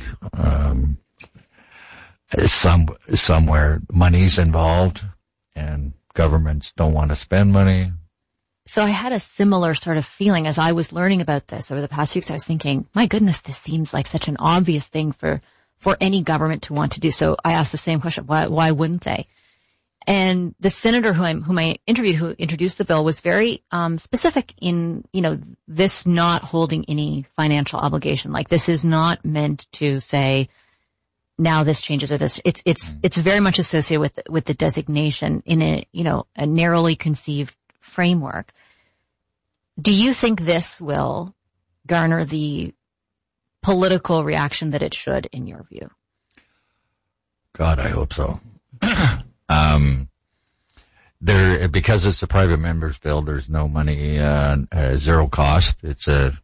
Somewhere money's involved, and governments don't want to spend money. So I had a similar sort of feeling as I was learning about this over the past weeks. I was thinking, my goodness, this seems like such an obvious thing for any government to want to do. So I asked the same question, why wouldn't they? And the senator whom I interviewed, who introduced the bill, was very specific in, this not holding any financial obligation. Like, this is not meant to say, now this changes or this. It's very much associated with the designation in a narrowly conceived framework. Do you think this will garner the political reaction that it should, in your view? God, I hope so. because it's a private member's bill, there's no money, zero cost. It's a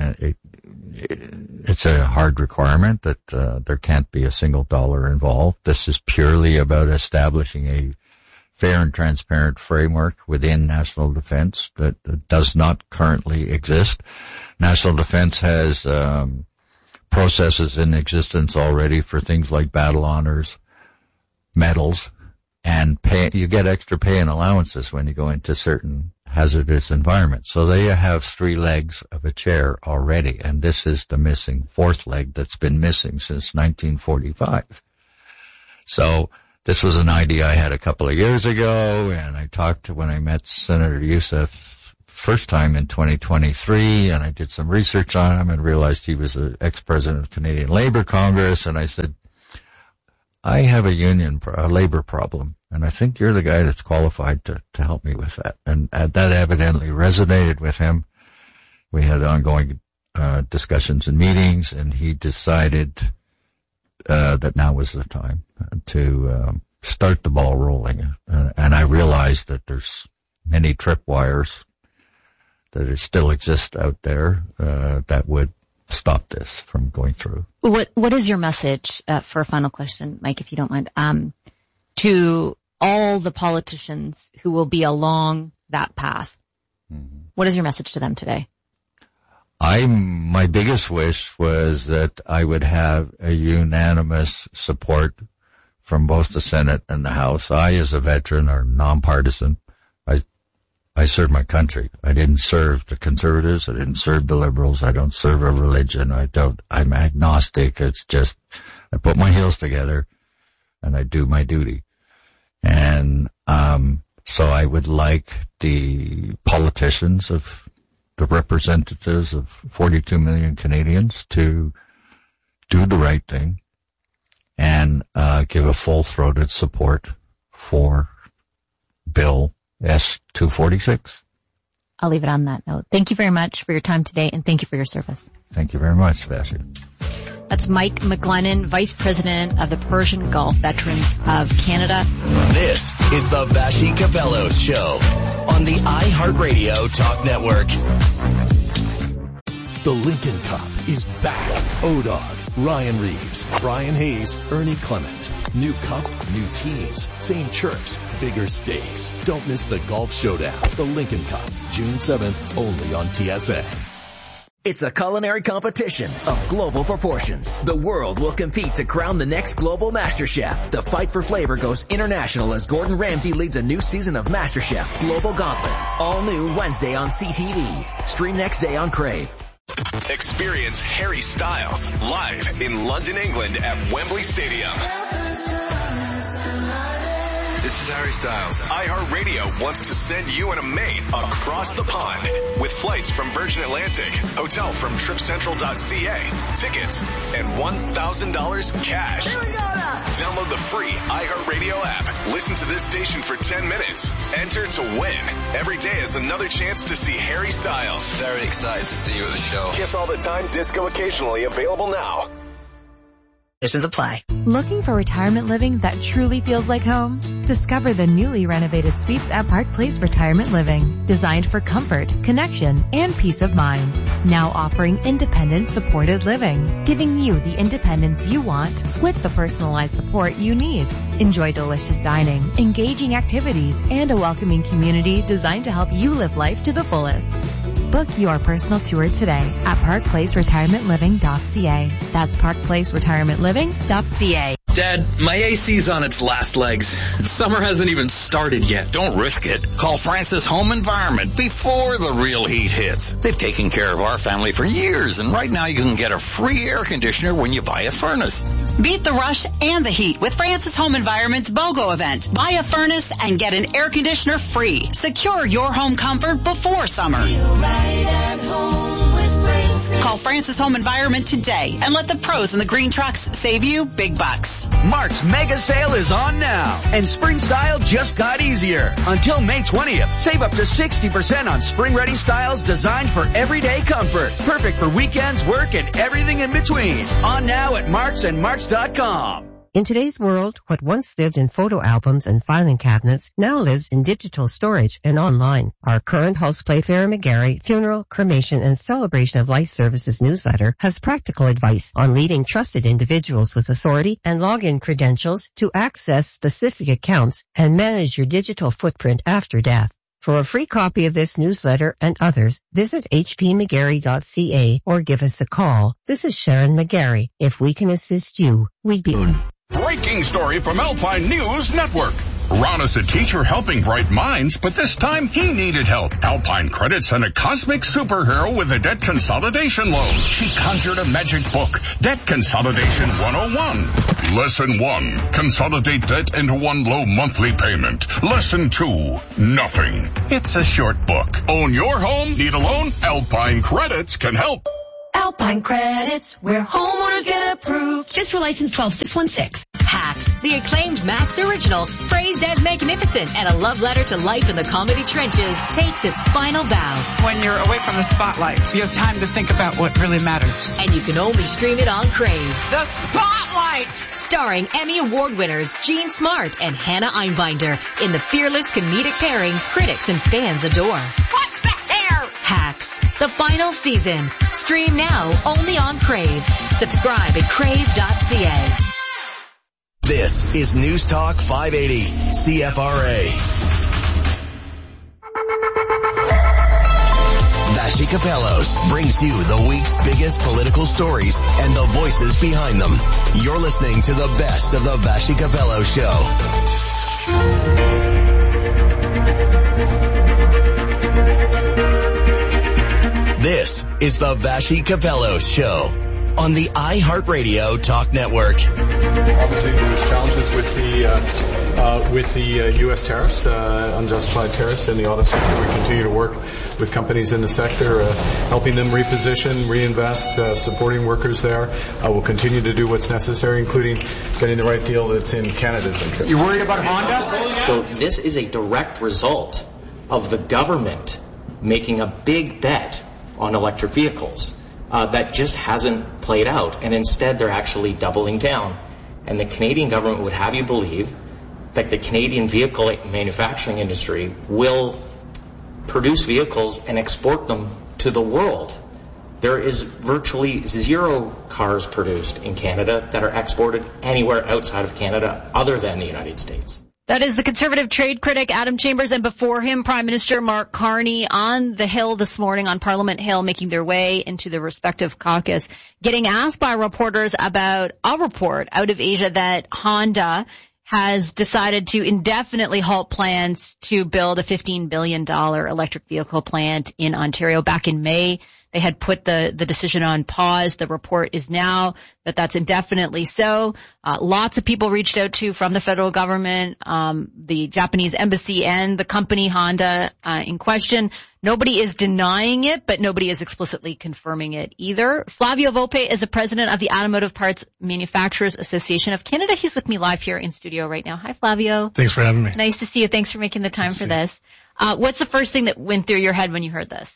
hard requirement that there can't be a single dollar involved. This is purely about establishing a fair and transparent framework within national defense that does not currently exist. National defense has processes in existence already for things like battle honors, medals, and you get extra pay and allowances when you go into certain hazardous environments. So they have 3 legs of a chair already, and this is the missing 4th leg that's been missing since 1945. So this was an idea I had a couple of years ago, and I talked to when I met Senator Youssef first time in 2023, and I did some research on him and realized he was an ex-president of Canadian Labour Congress, and I said, I have a labor problem, and I think you're the guy that's qualified to help me with that. And that evidently resonated with him. We had ongoing discussions and meetings, and he decided that now was the time to start the ball rolling. And I realized that there's many tripwires that still exist out there that would stop this from going through. What is your message, for a final question, Mike, if you don't mind, to all the politicians who will be along that path? Mm-hmm. What is your message to them today? My biggest wish was that I would have a unanimous support from both the Senate and the House. I, as a veteran, are nonpartisan. I serve my country. I didn't serve the Conservatives. I didn't serve the Liberals. I don't serve a religion. I'm agnostic. It's just, I put my heels together and I do my duty. And, so I would like the politicians the representatives of 42 million Canadians to do the right thing and, give a full-throated support for Bill S-246. I'll leave it on that note. Thank you very much for your time today, and thank you for your service. Thank you very much, Vashi. That's Mike McGlennon, Vice President of the Persian Gulf Veterans of Canada. This is the Vashi Capello Show on the iHeartRadio Talk Network. The Lincoln Cup is back. ODOG, Ryan Reeves, Brian Hayes, Ernie Clement. New cup, new teams, same chirps, bigger stakes. Don't miss the Golf Showdown, the Lincoln Cup, June 7th, only on TSN. It's a culinary competition of global proportions. The world will compete to crown the next global master chef. The fight for flavor goes international as Gordon Ramsay leads a new season of MasterChef Global Gauntlet. All new Wednesday on CTV. Stream next day on Crave. Experience Harry Styles live in London, England at Wembley Stadium. This is Harry Styles. iHeartRadio wants to send you and a mate across the pond with flights from Virgin Atlantic, hotel from TripCentral.ca, tickets, and $1,000 cash. Download the free iHeartRadio app. Listen to this station for 10 minutes. Enter to win. Every day is another chance to see Harry Styles. Very excited to see you at the show. Kiss all the time, disco occasionally, available now. Conditions apply. Looking for retirement living that truly feels like home? Discover the newly renovated suites at Park Place Retirement Living, designed for comfort, connection, and peace of mind. Now offering independent supported living, giving you the independence you want with the personalized support you need. Enjoy delicious dining, engaging activities, and a welcoming community designed to help you live life to the fullest. Book your personal tour today at parkplaceretirementliving.ca. That's parkplaceretirementliving.ca. Dad, my AC's on its last legs. Summer hasn't even started yet. Don't risk it. Call Francis Home Environment before the real heat hits. They've taken care of our family for years, and right now you can get a free air conditioner when you buy a furnace. Beat the rush and the heat with Francis Home Environment's BOGO event. Buy a furnace and get an air conditioner free. Secure your home comfort before summer. Call Francis Home Environment today and let the pros in the green trucks save you big bucks. Mark's mega sale is on now, and spring style just got easier. Until May 20th, save up to 60% on spring-ready styles designed for everyday comfort. Perfect for weekends, work, and everything in between. On now at Marks and Marks.com. In today's world, what once lived in photo albums and filing cabinets now lives in digital storage and online. Our current Hulse Playfair and McGarry Funeral, Cremation, and Celebration of Life Services newsletter has practical advice on leading trusted individuals with authority and login credentials to access specific accounts and manage your digital footprint after death. For a free copy of this newsletter and others, visit hpmcgarry.ca or give us a call. This is Sharon McGarry. If we can assist you, we'd be... Breaking story from Alpine News Network. Ron is a teacher helping bright minds, but this time he needed help. Alpine Credit sent a cosmic superhero with a debt consolidation loan. She conjured a magic book, Debt Consolidation 101. Lesson 1, consolidate debt into one low monthly payment. Lesson 2, nothing. It's a short book. Own your home? Need a loan? Alpine Credits can help. Alpine Credits, where homeowners get approved. Just for license 12616. Hacks, the acclaimed Max original, praised as magnificent, and a love letter to life in the comedy trenches, takes its final bow. When you're away from the spotlight, you have time to think about what really matters. And you can only stream it on Crave. The Spotlight! Starring Emmy Award winners Jean Smart and Hannah Einbinder in the fearless comedic pairing critics and fans adore. What's the hair? Hacks, the final season. Stream now only on Crave. Subscribe at crave.ca. This is News Talk 580, CFRA. Vashi Capellos brings you the week's biggest political stories and the voices behind them. You're listening to the best of the Vashi Capello Show. This is the Vashi Capello Show on the iHeartRadio Talk Network. Obviously, there's challenges with the U.S. tariffs, unjustified tariffs in the auto sector. We continue to work with companies in the sector, helping them reposition, reinvest, supporting workers there. We'll continue to do what's necessary, including getting the right deal that's in Canada's interest. You worried about Honda? So this is a direct result of the government making a big bet on electric vehicles. That just hasn't played out, and instead they're actually doubling down. And the Canadian government would have you believe that the Canadian vehicle manufacturing industry will produce vehicles and export them to the world. There is virtually zero cars produced in Canada that are exported anywhere outside of Canada other than the United States. That is the Conservative trade critic Adam Chambers, and before him, Prime Minister Mark Carney on the Hill this morning, on Parliament Hill, making their way into the respective caucus, getting asked by reporters about a report out of Asia that Honda has decided to indefinitely halt plans to build a $15 billion electric vehicle plant in Ontario. Back in May, they had put the decision on pause. The report is now that that's indefinitely so. Lots of people reached out to from the federal government, the Japanese embassy and the company Honda in question. Nobody is denying it, but nobody is explicitly confirming it either. Flavio Volpe is the president of the Automotive Parts Manufacturers Association of Canada. He's with me live here in studio right now. Hi, Flavio. Thanks for having me. Nice to see you. Thanks for making the time for this. What's the first thing that went through your head when you heard this?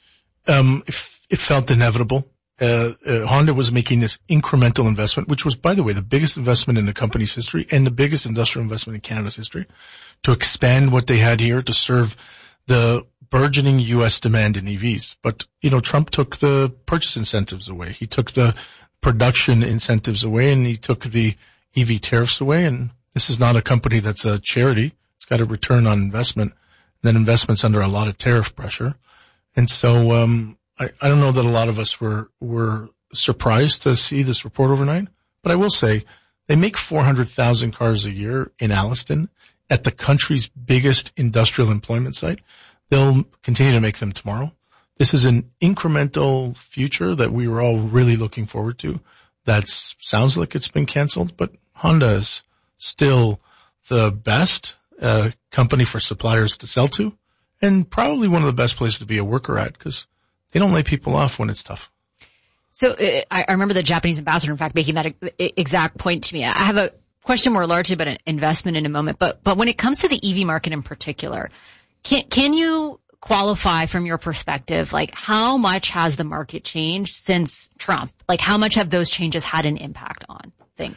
It felt inevitable. Honda was making this incremental investment, which was, by the way, the biggest investment in the company's history and the biggest industrial investment in Canada's history, to expand what they had here to serve the burgeoning U.S. demand in EVs. But, Trump took the purchase incentives away. He took the production incentives away, and he took the EV tariffs away. And this is not a company that's a charity. It's got a return on investment. That investment's under a lot of tariff pressure. And so, I don't know that a lot of us were surprised to see this report overnight, but I will say they make 400,000 cars a year in Alliston at the country's biggest industrial employment site. They'll continue to make them tomorrow. This is an incremental future that we were all really looking forward to. That sounds like it's been canceled, but Honda is still the best company for suppliers to sell to, and probably one of the best places to be a worker at, because they don't lay people off when it's tough. So I remember the Japanese ambassador, in fact, making that exact point to me. I have a question more largely about an investment in a moment, but when it comes to the EV market in particular, can you qualify from your perspective, like how much has the market changed since Trump? Like how much have those changes had an impact on things?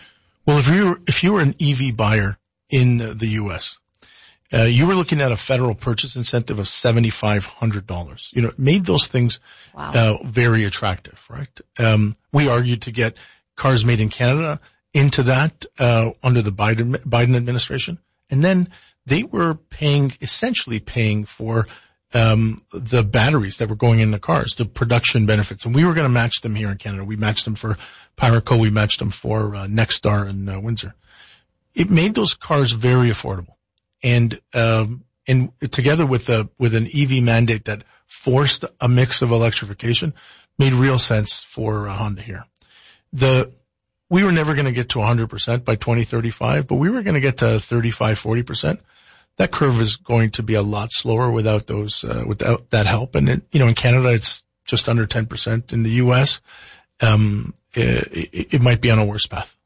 Well, if you were an EV buyer in the U.S., you were looking at a federal purchase incentive of $7,500. It made those things very attractive, right? We argued to get cars made in Canada into that under the Biden administration, and then they were essentially paying for the batteries that were going in the cars, the production benefits, and we were going to match them here in Canada. We matched them for Pyraco, we matched them for Nexstar and Windsor. It made those cars very affordable, and together with an EV mandate that forced a mix of electrification, made real sense for Honda here. We were never going to get to 100% by 2035, but we were going to get to 35-40%. That curve is going to be a lot slower without that help. And in Canada, it's just under 10%. In the U.S., it might be on a worse path.